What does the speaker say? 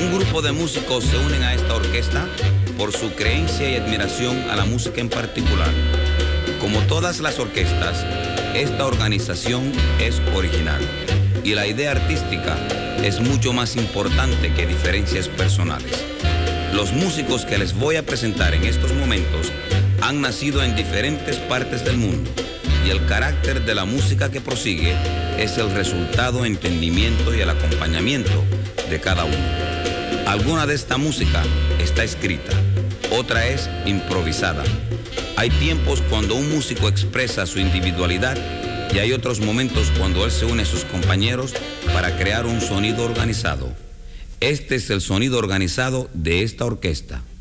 Un grupo de músicos se unen a esta orquesta por su creencia y admiración a la música en particular. Como todas las orquestas, esta organización es original y la idea artística es mucho más importante que diferencias personales. Los músicos que les voy a presentar en estos momentos han nacido en diferentes partes del mundo y el carácter de la música que prosigue es el resultado, entendimiento y el acompañamiento de cada uno. Alguna de esta música está escrita, otra es improvisada. Hay tiempos cuando un músico expresa su individualidad y hay otros momentos cuando él se une a sus compañeros para crear un sonido organizado. Este es el sonido organizado de esta orquesta.